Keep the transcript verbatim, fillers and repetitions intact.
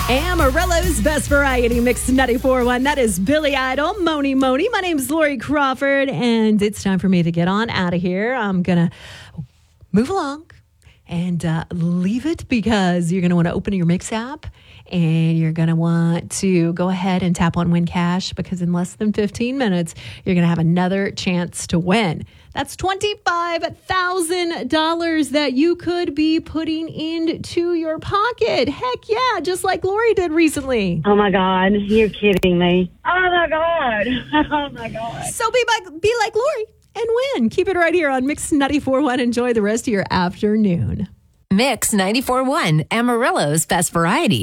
Amarillo's Best Variety Mix ninety-four point one. That is Billy Idol, Moni Moni. My name's Lori Crawford, and it's time for me to get on out of here. I'm going to move along and uh, leave it because you're going to want to open your Mix app, and you're going to want to go ahead and tap on Win Cash, because in less than fifteen minutes, you're going to have another chance to win. That's twenty-five thousand dollars that you could be putting into your pocket. Heck yeah, just like Lori did recently. Oh, my God. You're kidding me. Oh, my God. Oh, my God. So be like, be like Lori and win. Keep it right here on Mix ninety-four point one. Enjoy the rest of your afternoon. Mix ninety-four point one, Amarillo's Best Variety.